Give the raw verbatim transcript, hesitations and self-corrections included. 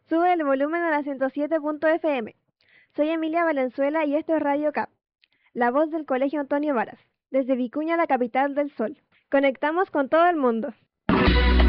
Sube el volumen a la ciento siete punto F M. Soy Emilia Valenzuela y esto es Radio Cap, la voz del Colegio Antonio Varas, desde Vicuña, la capital del sol. Conectamos con todo el mundo.